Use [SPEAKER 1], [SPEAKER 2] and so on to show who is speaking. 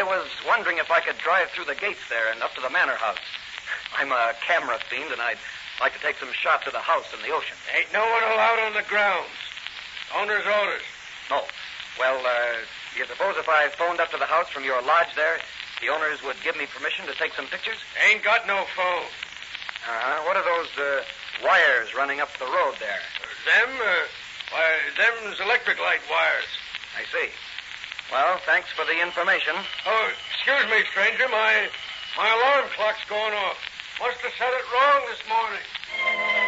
[SPEAKER 1] was wondering if I could drive through the gates there and up to the manor house. I'm a camera fiend, and I'd like to take some shots of the house and the ocean.
[SPEAKER 2] Ain't no one allowed on the grounds. Owner's orders.
[SPEAKER 1] No. Well, do you suppose if I phoned up to the house from your lodge there, the owners would give me permission to take some pictures?
[SPEAKER 2] Ain't got no phone.
[SPEAKER 1] What are those wires running up the road there?
[SPEAKER 2] Them's electric light wires.
[SPEAKER 1] I see. Well, thanks for the information.
[SPEAKER 2] Oh, excuse me, stranger. My alarm clock's going off. Must have set it wrong this morning.